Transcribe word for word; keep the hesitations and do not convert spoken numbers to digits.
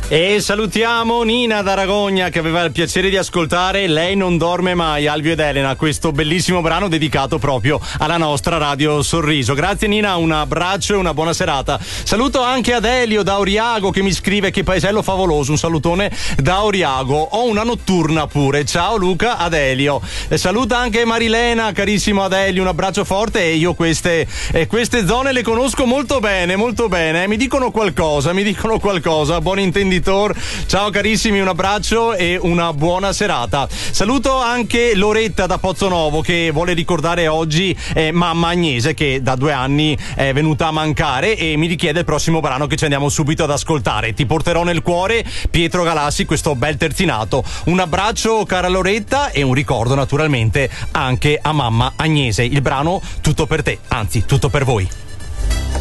E salutiamo Nina d'Aragogna che aveva il piacere di ascoltare Lei non dorme mai, Alvio ed Elena, questo bellissimo brano dedicato proprio alla nostra Radio Sorriso. Grazie Nina, un abbraccio e una buona serata. Saluto anche Adelio da Oriago che mi scrive: che paesello favoloso, un salutone da Oriago. Ho una notturna pure, ciao Luca, Adelio. E saluta anche Marilena, carissimo Adelio, un abbraccio forte. E io queste, eh, queste zone le conosco molto bene, molto bene, eh. mi dicono qualcosa, mi dicono qualcosa, buon intenditor. Ciao carissimi, un abbraccio e una buona serata. Saluto anche Loretta da Pozzonovo che vuole ricordare oggi eh, mamma Agnese che da due anni è venuta a mancare e mi richiede il prossimo brano che ci andiamo subito ad ascoltare. Ti porterò nel cuore, Pietro Galassi, questo bel terzinato. Un abbraccio cara Loretta e un ricordo naturalmente anche a mamma Agnese. Il brano tutto per te, anzi tutto per voi.